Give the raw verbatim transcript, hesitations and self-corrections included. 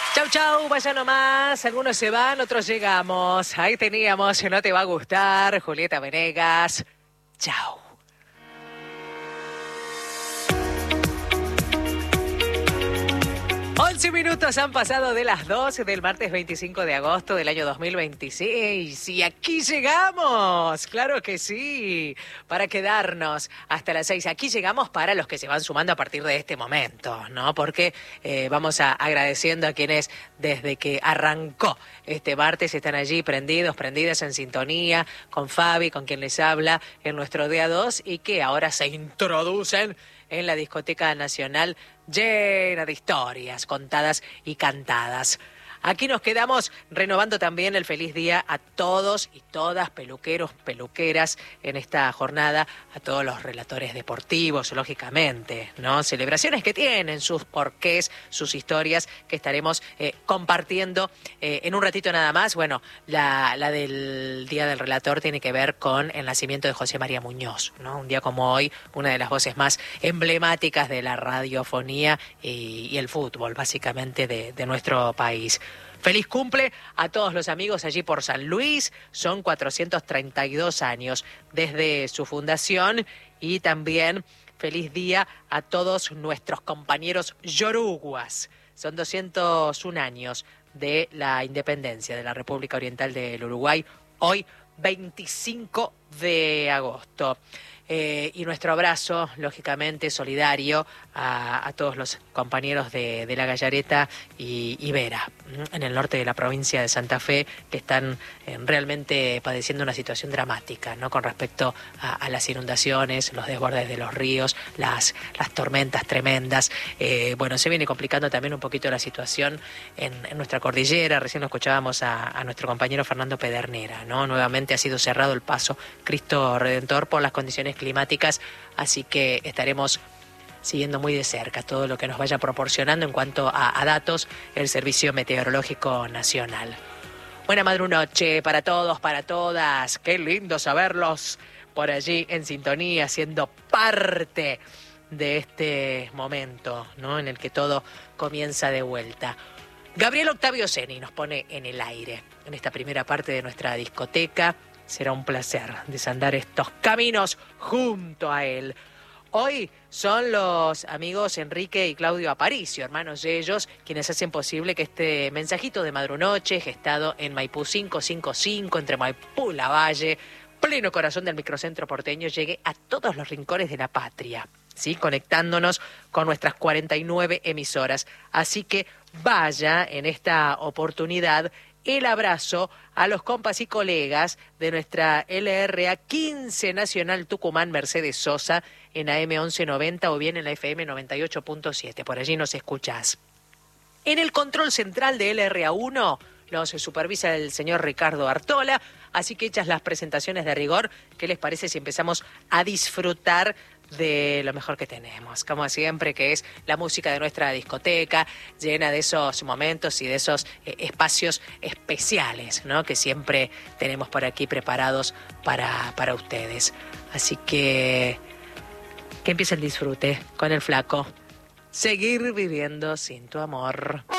Chau, chau, vaya nomás. Algunos se van, otros llegamos. Ahí teníamos, no te va a gustar, Julieta Venegas. Chau. once minutos han pasado de las doce del martes veinticinco de agosto del año dos mil veintiséis. Y aquí llegamos, claro que sí, para quedarnos hasta las seis. Aquí llegamos para los que se van sumando a partir de este momento, ¿no? Porque eh, vamos a agradeciendo a quienes desde que arrancó este martes están allí prendidos, prendidas en sintonía con Fabi, con quien les habla en nuestro día dos y que ahora se introducen en la Discoteca Nacional llena de historias contadas y cantadas. Aquí nos quedamos renovando también el feliz día a todos y todas, peluqueros, peluqueras, en esta jornada, a todos los relatores deportivos, lógicamente, ¿no? Celebraciones que tienen sus porqués, sus historias, que estaremos eh, compartiendo eh, en un ratito nada más. Bueno, la, la del Día del Relator tiene que ver con el nacimiento de José María Muñoz, ¿no? Un día como hoy, una de las voces más emblemáticas de la radiofonía y, y el fútbol, básicamente, de, de nuestro país. Feliz cumple a todos los amigos allí por San Luis, son cuatrocientos treinta y dos años desde su fundación y también feliz día a todos nuestros compañeros yoruguas. Son doscientos un años de la independencia de la República Oriental del Uruguay, hoy veinticinco de agosto. Eh, y nuestro abrazo, lógicamente, solidario a, a todos los compañeros de, de La Gallareta y, y Vera, en el norte de la provincia de Santa Fe, que están eh, realmente padeciendo una situación dramática, ¿no? Con respecto a, a las inundaciones, los desbordes de los ríos, las, las tormentas tremendas. Eh, bueno, se viene complicando también un poquito la situación en, en nuestra cordillera. Recién lo escuchábamos a, a nuestro compañero Fernando Pedernera, ¿no? Nuevamente ha sido cerrado el paso Cristo Redentor por las condiciones climáticas, así que estaremos siguiendo muy de cerca todo lo que nos vaya proporcionando en cuanto a, a datos el Servicio Meteorológico Nacional. Buena madrunoche para todos, para todas. Qué lindo saberlos por allí en sintonía, siendo parte de este momento, ¿no? En el que todo comienza de vuelta. Gabriel Octavio Ceni nos pone en el aire en esta primera parte de nuestra discoteca. Será un placer desandar estos caminos junto a él. Hoy son los amigos Enrique y Claudio Aparicio, hermanos de ellos, quienes hacen posible que este mensajito de madrunoche, gestado en Maipú quinientos cincuenta y cinco, entre Maipú y Lavalle, pleno corazón del microcentro porteño, llegue a todos los rincones de la patria, ¿sí? Conectándonos con nuestras cuarenta y nueve emisoras. Así que vaya en esta oportunidad el abrazo a los compas y colegas de nuestra L R A quince Nacional Tucumán Mercedes Sosa en A M once noventa o bien en la F M noventa y ocho punto siete. Por allí nos escuchás. En el control central de L R A uno nos supervisa el señor Ricardo Artola, así que hechas las presentaciones de rigor, ¿qué les parece si empezamos a disfrutar de lo mejor que tenemos, como siempre, que es la música de nuestra discoteca, llena de esos momentos y de esos eh, espacios especiales, ¿no? Que siempre tenemos por aquí preparados para, para ustedes. Así que que empiece el disfrute con el flaco. Seguir viviendo sin tu amor.